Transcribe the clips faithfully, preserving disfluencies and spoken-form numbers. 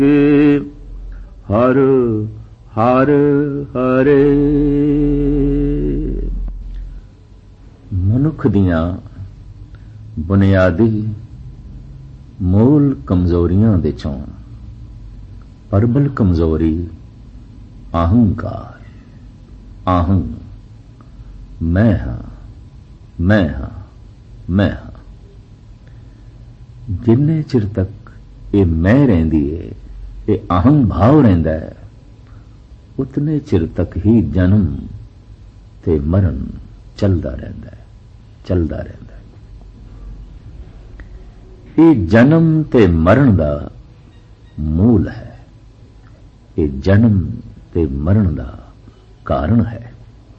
ਹਰ ਹਰ ਹਰੇ। ਮਨੁੱਖ ਦੀਆਂ ਬੁਨਿਆਦੀ ਮੂਲ ਕਮਜ਼ੋਰੀਆਂ ਦੇ ਚੋਂ ਪ੍ਰਬਲ ਕਮਜ਼ੋਰੀ ਅਹੰਕਾਰ, ਅਹੰ, ਮੈਂ ਹਾਂ, ਮੈਂ ਹਾਂ, ਮੈਂ ਹਾਂ। ਜਿੰਨੇ ਚਿਰ ਤੱਕ ਇਹ ਮੈਂ ਰਹਿੰਦੀ ਹੈ, ਇਹ ਅਹੰ ਭਾਵ ਰਹਿੰਦਾ ਹੈ, ਉਤਨੇ ਚਿਰ ਤੱਕ ਹੀ ਜਨਮ ਤੇ ਮਰਨ ਚੱਲਦਾ ਰਹਿੰਦਾ ਹੈ, ਚੱਲਦਾ ਰਹਿੰਦਾ ਹੈ। ਇਹ ਜਨਮ ਤੇ ਮਰਨ ਦਾ ਮੂਲ ਹੈ, ਇਹ ਜਨਮ ਤੇ ਮਰਨ ਦਾ ਕਾਰਨ ਹੈ।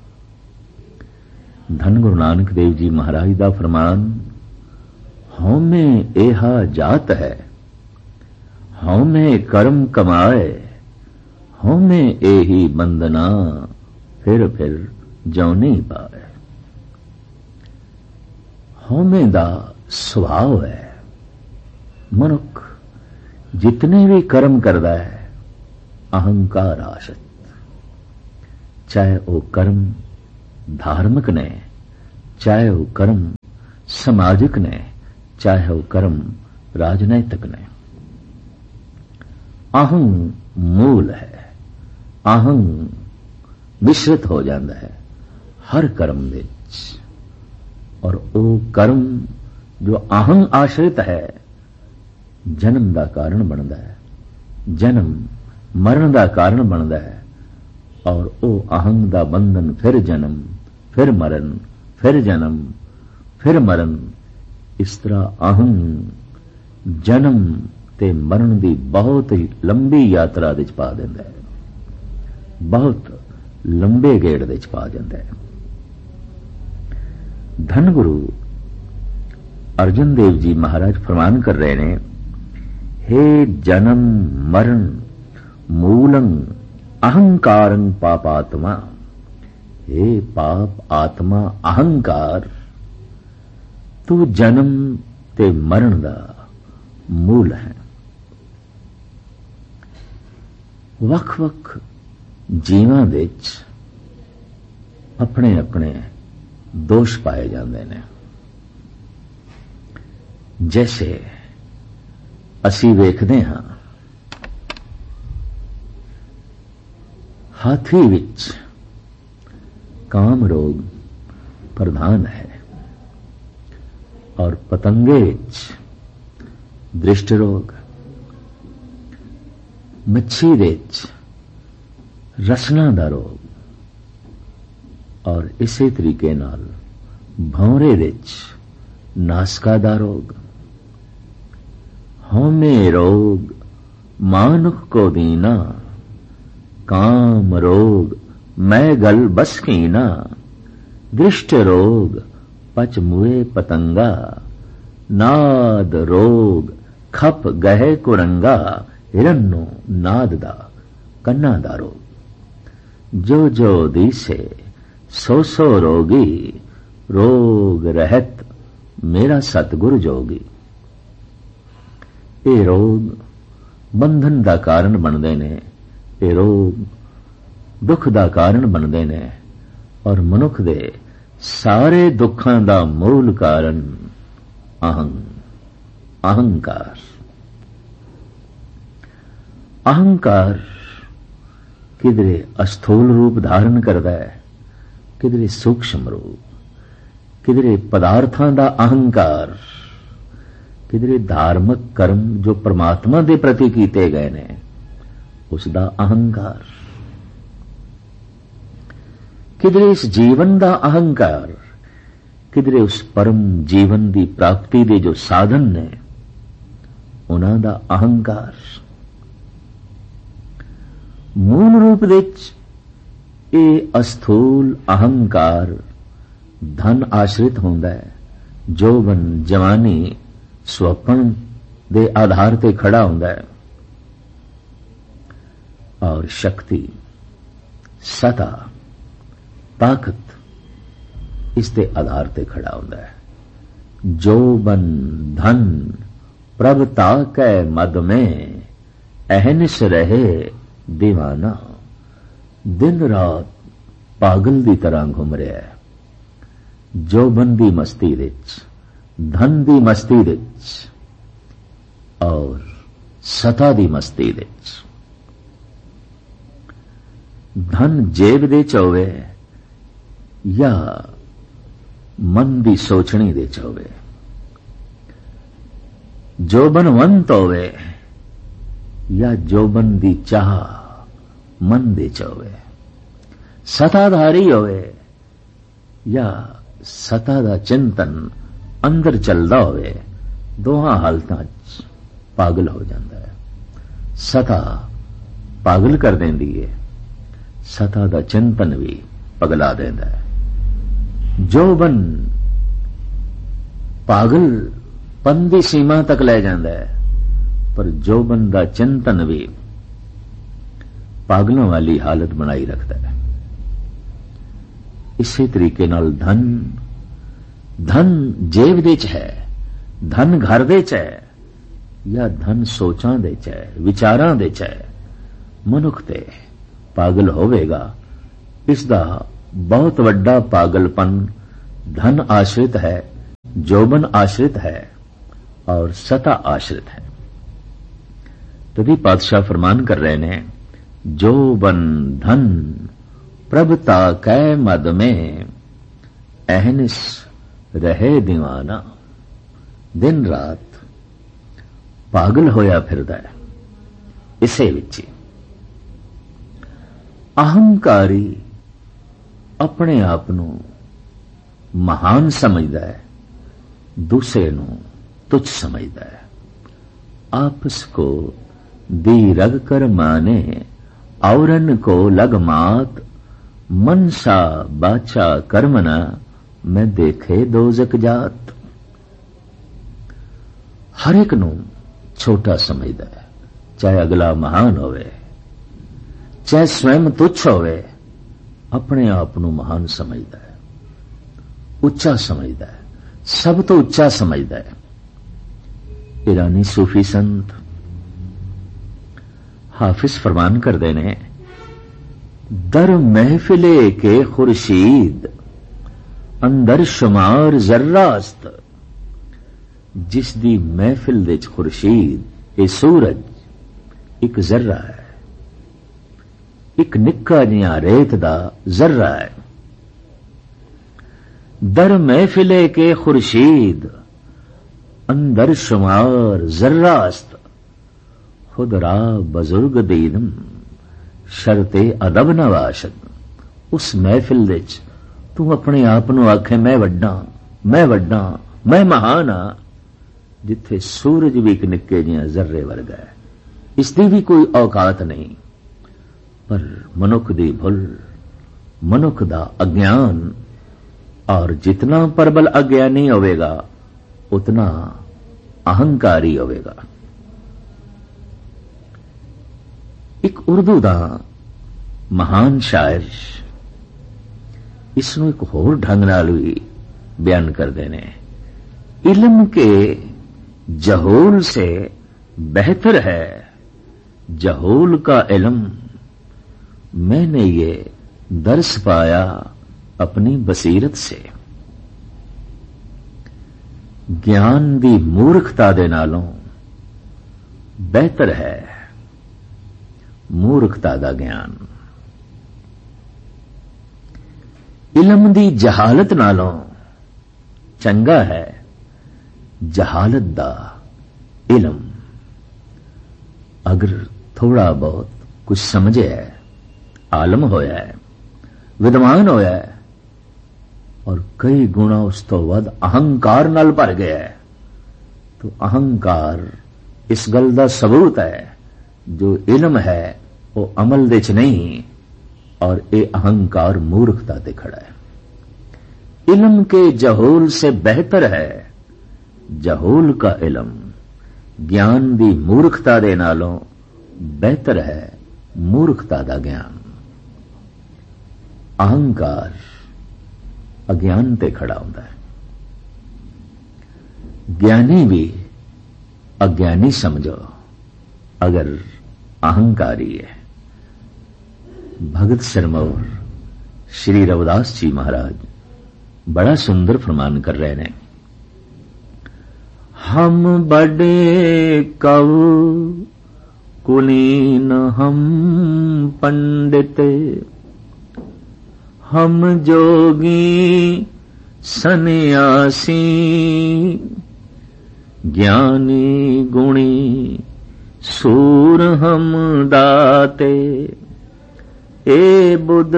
ਧੰਨ ਗੁਰੂ ਨਾਨਕ ਦੇਵ ਜੀ ਮਹਾਰਾਜ ਦਾ ਫਰਮਾਨ, ਹਉਮੈ ਏਹਾ ਜਾਤ ਹੈ, ਹਉਮੈ ਕਰਮ ਕਮਾਏ, ਹਉਮੈ ਏਹੀ ਬੰਦਨਾ, ਫਿਰ ਫਿਰ ਜਉਨੀ ਪਾਏ। ਹਉਮੈ ਦਾ ਸੁਭਾਅ ਹੈ। ਮਨੁੱਖ ਜਿਤਨੇ ਵੀ ਕਰਮ ਕਰਦਾ ਹੈ ਅਹੰਕਾਰ ਆਸ਼ਰਿਤ, ਚਾਹੇ ਉਹ ਕਰਮ ਧਾਰਮਿਕ ਨੇ, ਚਾਹੇ ਉਹ ਕਰਮ ਸਮਾਜਿਕ ਨੇ, ਚਾਹੇ ਉਹ ਕਰਮ ਰਾਜਨੈਤਿਕ ਨੇ। ਅਹੰ ਮੂਲ ਹੈ। ਅਹੰ ਮਿਸ਼ਰਿਤ ਹੋ ਜਾਂਦਾ ਹੈ ਹਰ ਕਰਮ ਵਿੱਚ, ਔਰ ਉਹ ਕਰਮ ਜੋ ਅਹੰ ਆਸ਼ਰਿਤ ਹੈ ਜਨਮ ਦਾ ਕਾਰਨ ਬਣਦਾ ਹੈ, ਜਨਮ ਮਰਨ ਦਾ ਕਾਰਨ ਬਣਦਾ ਹੈ। ਔਰ ਉਹ ਅਹੰ ਦਾ ਬੰਧਨ ਫਿਰ ਜਨਮ, ਫਿਰ ਮਰਨ, ਫਿਰ ਜਨਮ, ਫਿਰ ਮਰਨ, ਇਸ ਤਰ੍ਹਾਂ ਅਹੰ ਜਨਮ ਤੇ ਮਰਨ ਦੀ ਬਹੁਤ ਹੀ ਲੰਬੀ ਯਾਤਰਾ ਦੇ ਚ ਪਾ ਦਿੰਦਾ ਹੈ, ਬਹੁਤ ਲੰਬੇ ਗੇੜ ਦੇ ਚ ਪਾ ਜਾਂਦਾ ਹੈ। ਧੰਨ ਗੁਰੂ ਅਰਜਨ ਦੇਵ ਜੀ ਮਹਾਰਾਜ ਫਰਮਾਨ ਕਰ ਰਹੇ ਨੇ, ਹੇ ਜਨਮ ਮਰਨ ਮੂਲੰ ਅਹੰਕਾਰੰ ਪਾਪਾਤਮਾ, हे पाप आत्मा अहंकार, तू जन्म ते मरण दा मूल है। वख वख जीवां विच अपने अपने दोष पाए जाते हैं। जैसे असी वेखदे हां हाथी विच काम रोग प्रधान है और पतंगे विच दृष्ट रोग, मच्छी विच रसना दा रोग, और इसे तरीके नाल भौरे विच नासका दा रोग। हौमे रोग मानुख को दीना, काम रोग मैं गल बस कीना, दृष्ट रोग पच मुए पतंगा, नाद रोग खप गहे कुरंगा, हिरन्नो नाद दा कन्ना दा रोग। जो जो दिसे सो सो रोगी, रोग रहत मेरा सतगुरु जोगी। ये रोग बंधन दा कारण बनते ने, ये रोग दुख दा कारण बनते ने, और मनुख दे सारे दुखां दा मूल कारण अहं, अहंकार। अहंकार किधरे अस्थूल रूप धारण करता है, किधरे सूक्ष्म रूप, किधरे पदार्थां दा अहंकार, किधरे धार्मिक कर्म जो परमात्मा दे प्रति कीते गए ने उसदा अहंकार, किधरे इस जीवन दा अहंकार, किधरे उस परम जीवन दी प्राप्ति दे जो साधन ने उन्हां दा अहंकार। मूल रूप विच ये अस्थूल अहंकार धन आश्रित होंदा है, जोबन जवानी स्वप्न दे आधार ते खड़ा होंदा है, और शक्ति सता ताकत इसके आधार ते खड़ा होंदा है। जोबन धन प्रभ ताकै मद में, ਅਹਨਿਸ ਰਹੇ ਦੀਵਾਨਾ, ਦਿਨ ਰਾਤ ਪਾਗਲ ਦੀ ਤਰ੍ਹਾਂ ਘੁੰਮ ਰਿਹਾ ਹੈ। ਜੋਬਨ ਦੀ ਮਸਤੀ ਵਿੱਚ, ਧਨ ਦੀ ਮਸਤੀ ਵਿੱਚ ਔਰ ਸਤਾ ਦੀ ਮਸਤੀ ਵਿੱਚ। ਧਨ ਜੇਬ ਦੇ ਚ ਹੋਵੇ ਜਾਂ ਮਨ ਦੀ ਸੋਚਣੀ ਦੇ ਚ ਹੋਵੇ, ਜੋਬਨਵੰਤ ਹੋਵੇ ਜਾਂ ਜੋਬਨ ਦੀ ਚਾਹ ਮਨ ਦੇ ਚ ਹੋਵੇ, ਸਤਾਧਾਰੀ ਹੋਵੇ ਜਾਂ ਸਤਾ ਦਾ ਚਿੰਤਨ ਅੰਦਰ ਚੱਲਦਾ ਹੋਵੇ, ਦੋਹਾਂ ਹਾਲਤਾਂ 'ਚ ਪਾਗਲ ਹੋ ਜਾਂਦਾ ਹੈ। ਸਤਾ ਪਾਗਲ ਕਰ ਦਿੰਦੀ ਹੈ, ਸਤਾ ਦਾ ਚਿੰਤਨ ਵੀ ਪਗਲਾ ਦਿੰਦਾ ਹੈ। ਜੋਬਨ ਪਾਗਲਪਨ ਦੀ ਸੀਮਾ ਤੱਕ ਲੈ ਜਾਂਦਾ ਹੈ, ਪਰ ਜੋਬਨ ਦਾ ਚਿੰਤਨ ਵੀ ਪਾਗਲੋਂ ਵਾਲੀ ਹਾਲਤ ਬਣਾਈ ਰੱਖਦਾ ਹੈ। ਇਸੇ ਤਰੀਕੇ ਨਾਲ ਧਨ ਧਨ ਜੇਬ ਦੇ ਚ ਹੈ, ਧਨ ਘਰ ਦੇ ਚ ਹੈ ਜਾਂ ਧਨ ਸੋਚਾਂ ਦੇ ਚ ਹੈ, ਵਿਚਾਰਾਂ ਦੇ ਚ ਹੈ, ਮਨੁੱਖ ਤੇ ਪਾਗਲ ਹੋਵੇਗਾ। ਇਸ ਦਾ ਬਹੁਤ ਵੱਡਾ ਪਾਗਲਪਨ ਧਨ ਆਸ਼ਰਿਤ ਹੈ, ਜੋਬਨ ਆਸ਼ਰਿਤ ਹੈ ਔਰ ਸਤਾ ਆਸ਼ਰਿਤ ਹੈ। तभी पातशाह फरमान कर रहे ने, जोबन धन प्रभता कै मद में अहनिस रहे दीवाना। दिन रात पागल होया फिरदा है इसे विच। अहंकारी अपने आप नू महान समझदा है, दूसरे नू तुच्छ समझदा है। आपस को दी रग कर माने, औरन को लग मात। मनसा बाचा कर्मना, मैं देखे दोजक जात। हर एक नू छोटा समझदा है, चाहे अगला महान होवे, चाहे स्वयं तुच्छ होवे, अपने आप नू महान समझदा है, उच्चा समझदा है, सब तो उच्चा समझदा है। ईरानी सूफी संत हाफिज फरमान करते ने, दर महफिले के खुर्शीद अंदर शुमार जर्रास्त। जिस दी महफिल दे खुर्शीद ए सूरज एक जर्रा है, एक निक्का जिहा रेत दा जर्रा है। दर महफिले के खुर्शीद अंदर शुमार जर्रास्त। खुद रा बुजुर्ग दीदम शरते अदब नवाशद। उस महफिल विच तू अपने आप नू आखे मैं वड्डा, मैं वड्डा, मैं महान हाँ, जिथे सूरज भी एक निक्के जिहा जर्रे वर्गा है। इसकी भी कोई औकात नहीं। पर मनुख दी भुल, मनुख दा अज्ञान, और जितना प्रबल अज्ञानी होवेगा उतना अहंकारी होवेगा। एक उर्दू दा महान शायर इसनू एक होर ढंग नाल भी बयान करते ने, इल्म के जहूल से बेहतर है जहूल का इल्म। मैंने ये दर्स पाया अपनी बसीरत से। ज्ञान दी मूर्खता दे नालों बेहतर है मूर्खता दा ज्ञान। इल्म दी जहालत नालों चंगा है जहालत दा इल्म। अगर थोड़ा बहुत कुछ समझे है, आलम होया है, विद्वान होया है, और कई गुणा उस तो वध अहंकार नाल भर गया है, तो अहंकार इस गल दा सबूत है जो इल्म है वो अमल दे च नहीं, और ये अहंकार मूर्खता ते खड़ा है। इल्म के जहूल से बेहतर है जहूल का इल्म। ज्ञान दी मूर्खता दे नालों बेहतर है मूर्खता दा ज्ञान। अहंकार अज्ञान ते खड़ा होता है। ज्ञानी भी अज्ञानी समझो अगर अहंकारी है। भगत सिरमौर श्री रविदास जी महाराज बड़ा सुंदर फरमान कर रहे हैं, हम बड़े कवि कुलीन हम पंडित, हम जोगी सन्यासी, ज्ञानी गुणी सूर हम दाते, ए बुध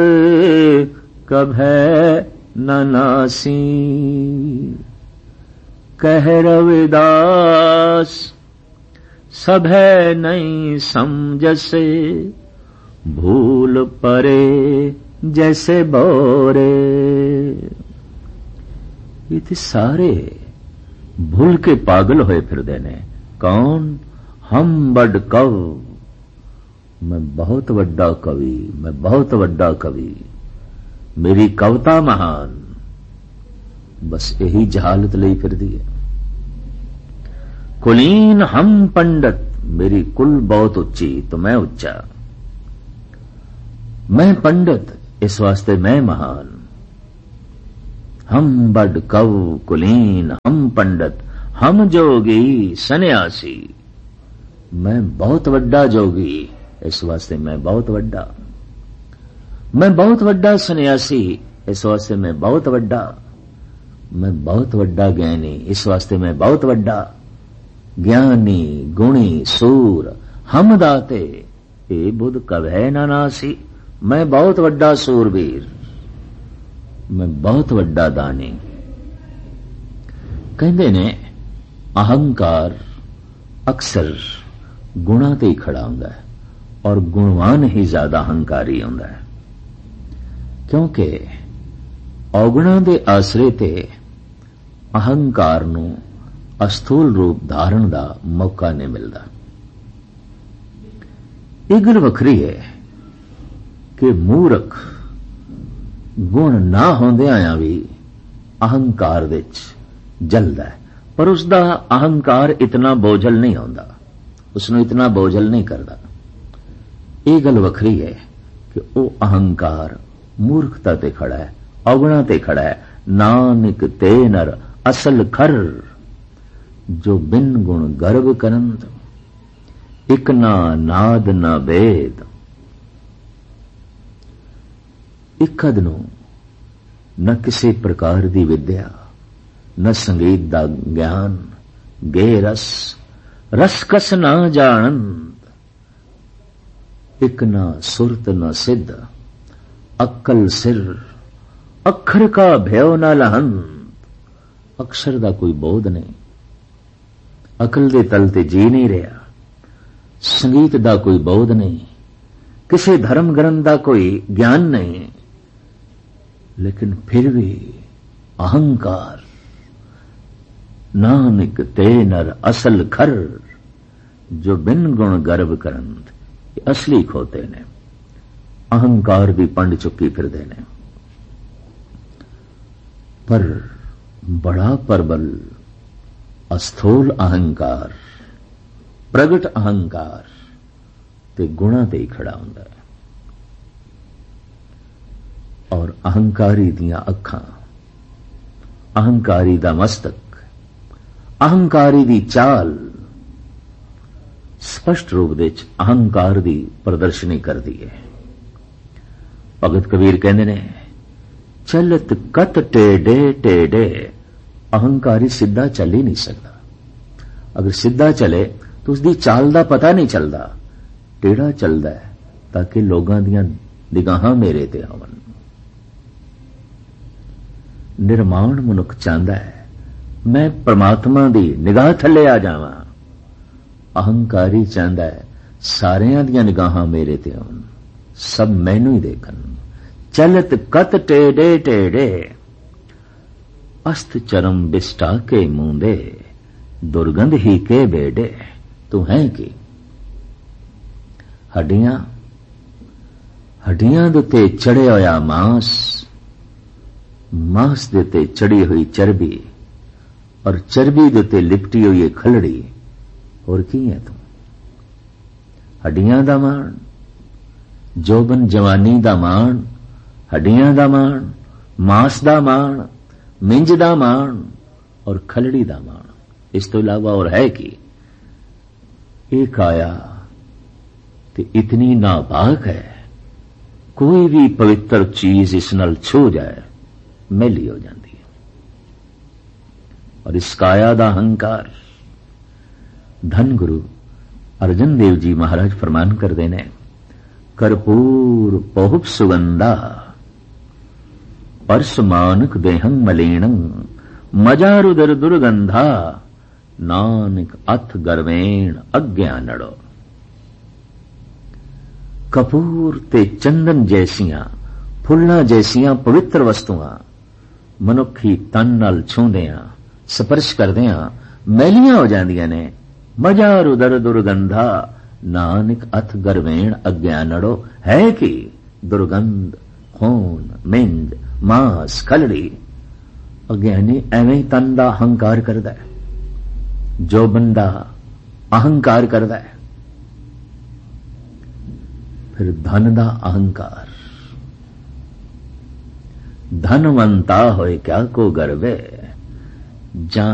कभै न नासी। कह रविदास सभै नहीं समझसे, भूल परे जैसे बोरे। ये थे सारे भूल के पागल होए फिरदे ने। कौन? हम बड़ कव, मैं बहुत वड्डा कवि, मैं बहुत वड्डा कवि, मेरी कविता महान। बस यही जहालत लई फिरदी है। कुलीन हम पंडित, मेरी कुल बहुत उच्ची तो मैं उच्चा, मैं पंडित इस वास्ते मैं महान। हम बड़ कव कुलीन हम पंडित, हम जोगी सन्यासी, मैं बहुत वड्डा जोगी इस वास्ते मैं बहुत वड्डा, मैं बहुत वड्डा सन्यासी इस वास्ते मैं बहुत वड्डा, मैं बहुत वड्डा ज्ञानी इस वास्ते मैं बहुत वड्डा, ज्ञानी गुणी सूर हम दाते, ए बुध कभै न नासी, मैं बहुत वड्डा सूरवीर, मैं बहुत वड्डा दानी। कहते ने अहंकार अक्सर गुणा ते ही खड़ा हुंदा है और गुणवान ही ज्यादा अहंकारी हुंदा है, क्योंकि औगुणा दे आसरे ते अहंकार नूं अस्थूल रूप धारण दा मौका नहीं मिलता। ये गल वखरी है कि मूर्ख गुण ना होंदे आया भी अहंकार विच जलदा है, पर उसका अहंकार इतना बोझल नहीं होंदा, उसनूं इतना बोझल नहीं करता। ये गल वखरी है कि वो अहंकार मूर्खता ते खड़ा है, अवगुणा ते खड़ा है। नानक ते नर असल खर, जो बिन गुण गर्व करंद, इक ना नाद ना वेद। इकद नूं न किसी प्रकार दी विद्या, न संगीत दा ज्ञान, गे रस रस कस ना जानंद, इक ना सुरत न सिद्ध, अक्कल सिर अखर का भयो न लहंद। अक्षर दा कोई बोध नहीं, अकल दे तल ते जी नहीं रहा, संगीत दा कोई बोध नहीं, किसी धर्म ग्रंथ दा कोई ज्ञान नहीं, लेकिन फिर भी अहंकार। नानक ते नर असल खर, जो बिन गुण गर्व करंद, ये असली खोते ने, अहंकार दी पंड चुकी फिरदे ने। पर बड़ा प्रबल अस्थूल अहंकार, प्रगट अहंकार ते गुणा ते ही खड़ा हुंदा है। और अहंकारी दियां अखां, अहंकारी दा मस्तक, अहंकारी दी चाल स्पष्ट रूप विच अहंकार दी प्रदर्शनी करदी है। भगत कबीर कहंदे ने, चलत कत टेढ़े टेढ़े, अहंकारी सीधा चल ही नहीं सकता। अगर सीधा चले तो उसकी चाल का पता नहीं चलता, टेढ़ा चलता है ताकि लोगों दियां निगाहां मेरे ते आवन। निर्माण मनुख चाहता है मैं परमात्मा दी निगाह थले आ जावां, अहंकारी चाहता है सारियां दियां निगाहां मेरे ते आवन, सब मैनू ही देखन। चलत कत टेढ़े टेढ़े, अस्त चरम बिस्टा के मूंदे, दुर्गंध ही के बेड़े। तू है कि हड्डियां हड्डियां दे ते चढ़े होया मांस, मांस दे ते चढ़ी हुई चर्बी, और चर्बी दे ते लिपटी हुई खलड़ी, और की है तू? ਹੱਡੀਆਂ ਦਾ ਮਾਣ, ਜੋਬਨ ਜਵਾਨੀ ਦਾ ਮਾਣ, ਹੱਡੀਆਂ ਦਾ ਮਾਣ, ਮਾਸ ਦਾ ਮਾਣ, ਮਿੰਜ ਦਾ ਮਾਣ ਔਰ ਖਲੜੀ ਦਾ ਮਾਣ। ਇਸ ਤੋਂ ਇਲਾਵਾ ਹੋਰ ਹੈ ਕੀ? ਇਹ ਕਾਇਆ ਤੇ ਇਤਨੀ ਨਾਪਾਕ ਹੈ, ਕੋਈ ਵੀ ਪਵਿੱਤਰ ਚੀਜ਼ ਇਸ ਨਾਲ ਛੂ ਜਾਏ ਮੈਲੀ ਹੋ ਜਾਂਦੀ ਹੈ। ਔਰ ਇਸ ਕਾਇਆ ਦਾ ਹੰਕਾਰ ਧੰਨ ਗੁਰੂ ਅਰਜਨ ਦੇਵ ਜੀ ਮਹਾਰਾਜ ਫਰਮਾਨ ਕਰਦੇ ਨੇ, ਕਰਪੂਰ ਪਹੁਪ ਸੁਗੰਧਾ ਪਰਸਮਾਨਕ ਦੇਹੰ ਮਲੀਣੰ ਮਜਾਰੁਦਰ ਦੁਰਗੰਧਾ ਨਾਨਕ ਅਥ ਗਰਵੇਣ ਅਗਿਆਨੜੋ। ਕਪੂਰ ਤੇ ਚੰਦਨ ਜੈਸੀਆਂ, ਫੁੱਲਾਂ ਜੈਸੀਆਂ ਪਵਿੱਤਰ ਵਸਤੂਆਂ ਮਨੁੱਖੀ ਤਨ ਨਾਲ ਛੂੰਦਿਆਂ, ਸਪਰਸ਼ ਕਰਦਿਆਂ ਮੈਲੀਆਂ ਹੋ ਜਾਂਦੀਆਂ ਨੇ। ਮਜਾਰੁਦਰ ਦੁਰਗੰਧਾ ਨਾਨਕ ਅਥ ਗਰਵੇਣ ਅਗਿਆਨੜੋ। ਹੈ ਕਿ ਦੁਰਗੰਧ, ਖੂਨ, ਮਿੰਜ, ਮਾਸ, ਖਲੜੀ। ਅਗਿਆਨੀ ਐਵੇਂ ਹੀ ਤਨ ਦਾ ਅਹੰਕਾਰ ਕਰਦਾ ਹੈ, ਜੋਬਨ ਦਾ ਅਹੰਕਾਰ ਕਰਦਾ ਹੈ। ਫਿਰ ਧਨ ਦਾ ਅਹੰਕਾਰ। ਧਨਵੰਤਾ ਹੋਏ ਕਿਆ ਕੋ ਗਰਵੇ, ਜਾਂ